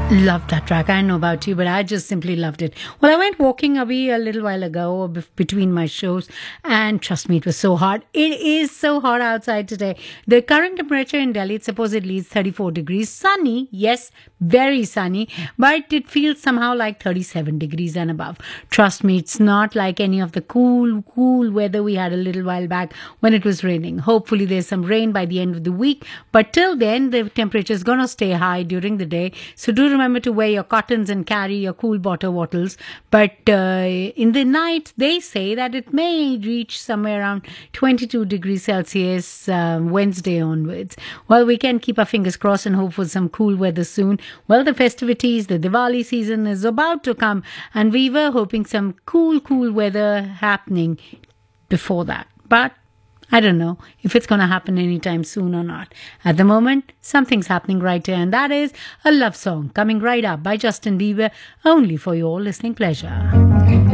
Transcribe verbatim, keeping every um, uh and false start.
Love that track. I don't know about you, but I just simply loved it. Well, I went walking away a little while ago bef- between my shows, and trust me, it was so hot. It is so hot outside today. The current temperature in Delhi, it supposedly is thirty-four degrees. Sunny, yes, very sunny, but it feels somehow like thirty-seven degrees and above. Trust me, it's not like any of the cool, cool weather we had a little while back when it was raining. Hopefully, there's some rain by the end of the week, but till then, the temperature is going to stay high during the day. So do remember to wear your cottons and carry your cool water bottles. But uh, in the night, they say that it may reach somewhere around twenty-two degrees Celsius um, Wednesday onwards. Well, we can keep our fingers crossed and hope for some cool weather soon. Well, the festivities, the Diwali season is about to come, and we were hoping some cool, cool weather happening before that. But I don't know if it's going to happen anytime soon or not. At the moment, something's happening right here, and that is a love song coming right up by Justin Bieber, only for your listening pleasure.